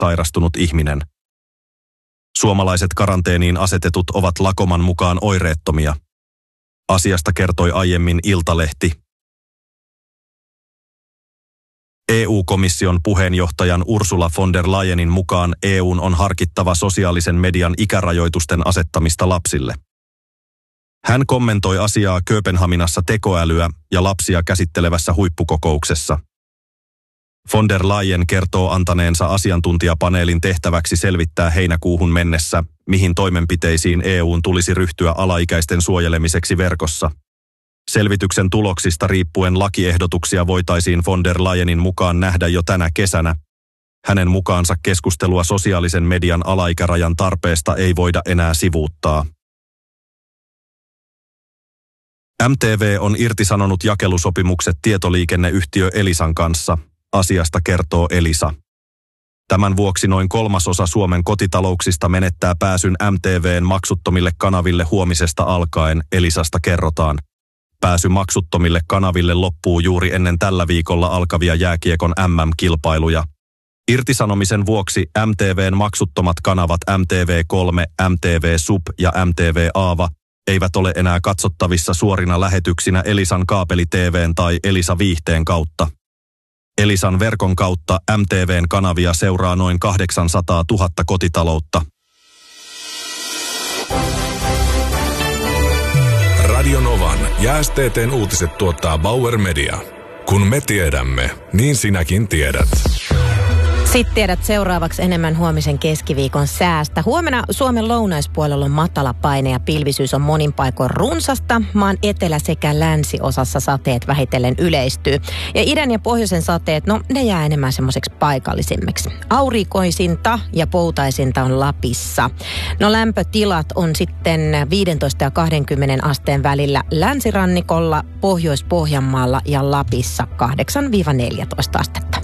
sairastunut ihminen. Suomalaiset karanteeniin asetetut ovat Lakoman mukaan oireettomia. Asiasta kertoi aiemmin Iltalehti. EU-komission puheenjohtajan Ursula von der Leyenin mukaan EU:n on harkittava sosiaalisen median ikärajoitusten asettamista lapsille. Hän kommentoi asiaa Kööpenhaminassa tekoälyä ja lapsia käsittelevässä huippukokouksessa. Von der Leyen kertoo antaneensa asiantuntijapaneelin tehtäväksi selvittää heinäkuuhun mennessä, mihin toimenpiteisiin EU:n tulisi ryhtyä alaikäisten suojelemiseksi verkossa. Selvityksen tuloksista riippuen lakiehdotuksia voitaisiin von der Leyenin mukaan nähdä jo tänä kesänä. Hänen mukaansa keskustelua sosiaalisen median alaikärajan tarpeesta ei voida enää sivuuttaa. MTV on irtisanonut jakelusopimukset tietoliikenneyhtiö Elisan kanssa. Asiasta kertoo Elisa. Tämän vuoksi noin 1/3 Suomen kotitalouksista menettää pääsyn MTV:n maksuttomille kanaville huomisesta alkaen, Elisasta kerrotaan. Pääsy maksuttomille kanaville loppuu juuri ennen tällä viikolla alkavia jääkiekon MM-kilpailuja. Irtisanomisen vuoksi MTV:n maksuttomat kanavat MTV3, MTV Sub ja MTV Aava eivät ole enää katsottavissa suorina lähetyksinä Elisan kaapeli-TV:n tai Elisa Viihteen kautta. Elisan verkon kautta MTV:n kanavia seuraa noin 800 000 kotitaloutta. Radio Novan ja STT:n uutiset tuottaa Bauer Media. Kun me tiedämme, niin sinäkin tiedät. Sitten tiedät seuraavaksi enemmän huomisen keskiviikon säästä. Huomenna Suomen lounaispuolella on matala paine ja pilvisyys on monin paikoin runsasta. Maan etelä- sekä länsiosassa sateet vähitellen yleistyy. Ja idän ja pohjoisen sateet, ne jää enemmän semmoiseksi paikallisimmiksi. Aurinkoisinta ja poutaisinta on Lapissa. Lämpötilat on sitten 15 ja 20 asteen välillä länsirannikolla, Pohjois-Pohjanmaalla ja Lapissa 8-14 astetta.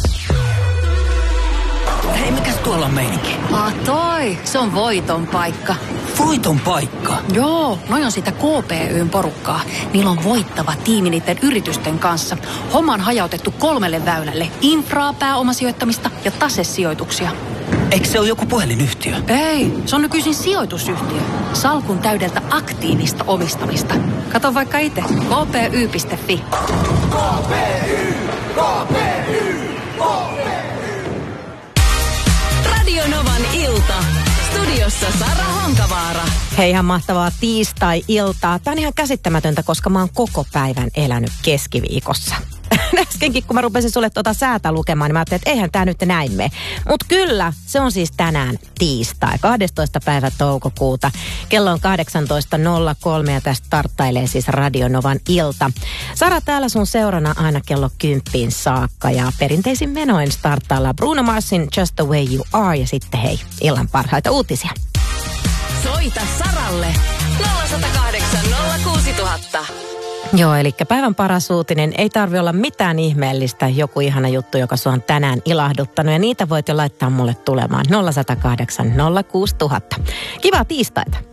Hei, mikäs tuolla on meininki? Toi, se on Voiton paikka. Voiton paikka? Joo, noi on sitä KPY:n porukkaa. Niillä on voittava tiimi niiden yritysten kanssa. Homma on hajautettu 3 väylälle. Infraa, pääomasijoittamista ja tasesijoituksia. Eikö se ole joku puhelinyhtiö? Ei, se on nykyisin sijoitusyhtiö. Salkun täydeltä aktiivista omistamista. Kato vaikka itse. kpy.fi. KPY, KPY, KPY. Radio Novan ilta. Studiossa Sara Honkavaara. Hei, ihan mahtavaa tiistai-iltaa. Tämä on ihan käsittämätöntä, koska mä oon koko päivän elänyt keskiviikossa. Äskenkin, kun mä rupesin sulle säätä lukemaan, niin mä ajattelin, että eihän tää nyt näin mene. Mutta kyllä, se on siis tänään tiistai, 12. päivä toukokuuta. Kello on 18.03 ja tästä starttailee siis Radio Novan ilta. Sara täällä sun seurana aina kello 10 saakka ja perinteisin menoin starttaillaan Bruno Marsin Just the Way You Are ja sitten hei, illan parhaita uutisia. Soita Saralle 0108 06000. Joo, eli päivän paras uutinen. Ei tarvi olla mitään ihmeellistä. Joku ihana juttu, joka sua on tänään ilahduttanut. Ja niitä voit jo laittaa mulle tulemaan 0108 06000. Kivaa tiistaita.